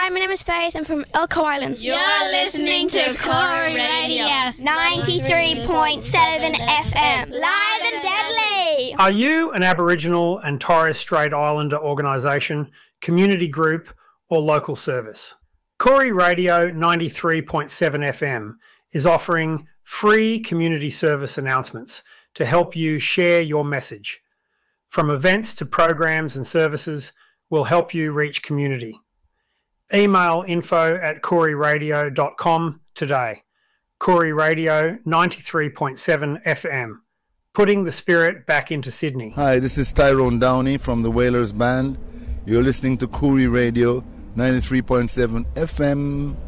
Hi, my name is Faith. I'm from Elko Island. You're listening to Corey Radio 93.7 FM. Live and deadly. Are you an Aboriginal and Torres Strait Islander organisation, community group or local service? Corey Radio 93.7 FM is offering free community service announcements to help you share your message. From events to programs and services, we'll help you reach community. Email info@coreyradio.com today. Corey Radio 93.7 FM, putting the spirit back into Sydney. Hi, this is Tyrone Downey from the Whalers Band. You're listening to Corey Radio 93.7 FM.